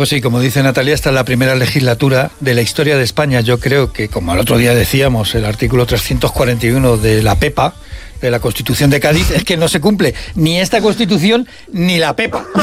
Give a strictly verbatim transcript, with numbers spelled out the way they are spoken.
Pues sí, como dice Natalia, esta es la primera legislatura de la historia de España. Yo creo que, como el otro día decíamos, el artículo trescientos cuarenta y uno de la PEPA, de la Constitución de Cádiz, es que no se cumple ni esta Constitución ni la PEPA.